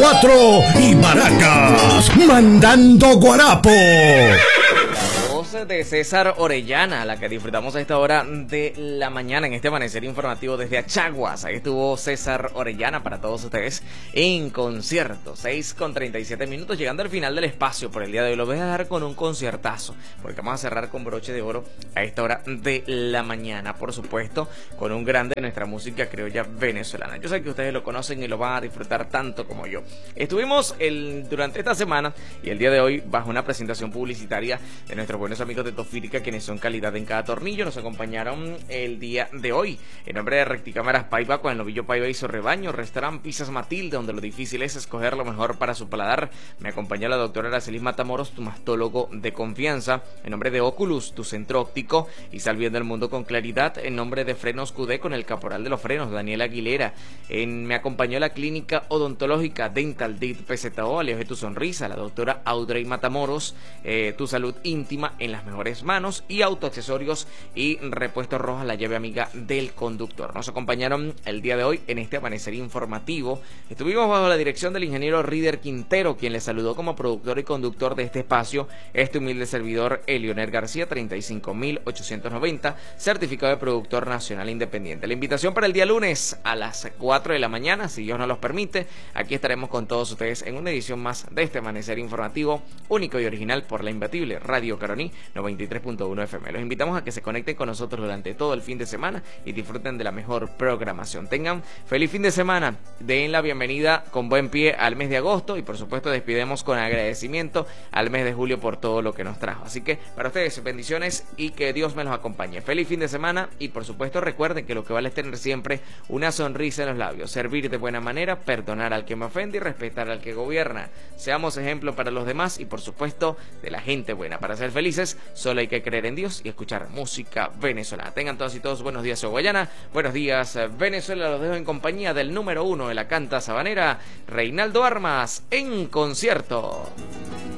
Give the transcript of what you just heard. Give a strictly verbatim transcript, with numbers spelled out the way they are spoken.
cuatro y maracas, mandando guarapo. De César Orellana, la que disfrutamos a esta hora de la mañana en este amanecer informativo desde Achaguas. Ahí estuvo César Orellana para todos ustedes en concierto, seis con treinta y siete minutos, llegando al final del espacio por el día de hoy. Lo voy a dejar con un conciertazo, porque vamos a cerrar con broche de oro a esta hora de la mañana, por supuesto, con un grande de nuestra música criolla venezolana. Yo sé que ustedes lo conocen y lo van a disfrutar tanto como yo. Estuvimos el, durante esta semana y el día de hoy bajo una presentación publicitaria de nuestros buenos amigos de Tofírica, quienes son calidad en cada tornillo. Nos acompañaron el día de hoy en nombre de Recticámaras Paiva, con el novillo Paiva y su rebaño, restaurante Pizzas Matilde, donde lo difícil es escoger lo mejor para su paladar. Me acompañó la doctora Aracelis Matamoros, tu mastólogo de confianza, en nombre de Oculus, tu centro óptico, y sal viendo el mundo con claridad, en nombre de Frenos Q D, con el caporal de los frenos, Daniel Aguilera. En, me acompañó la clínica odontológica Dental Dit P Z O, Alejo de tu sonrisa, la doctora Audrey Matamoros, eh, tu salud íntima en las mejores manos, y autoaccesorios y repuestos Rojas, la llave amiga del conductor. Nos acompañaron el día de hoy en este amanecer informativo. Estuvimos bajo la dirección del ingeniero Rider Quintero, quien les saludó como productor y conductor de este espacio, este humilde servidor Elioner García, treinta y cinco mil ochocientos noventa, certificado de productor nacional independiente. La invitación para el día lunes a las cuatro de la mañana, si Dios nos los permite, aquí estaremos con todos ustedes en una edición más de este amanecer informativo, único y original por la imbatible Radio Caroní noventa y tres punto uno F M. Los invitamos a que se conecten con nosotros durante todo el fin de semana y disfruten de la mejor programación. Tengan feliz fin de semana, den la bienvenida con buen pie al mes de agosto y por supuesto despidemos con agradecimiento al mes de julio por todo lo que nos trajo. Así que para ustedes bendiciones y que Dios me los acompañe. Feliz fin de semana y por supuesto recuerden que lo que vale es tener siempre una sonrisa en los labios, servir de buena manera, perdonar al que me ofende y respetar al que gobierna. Seamos ejemplo para los demás y por supuesto de la gente buena. Para ser felices solo hay que creer en Dios y escuchar música venezolana. Tengan todos y todos buenos días, Guayana. Buenos días, Venezuela. Los dejo en compañía del número uno de la canta sabanera, Reinaldo Armas, en concierto.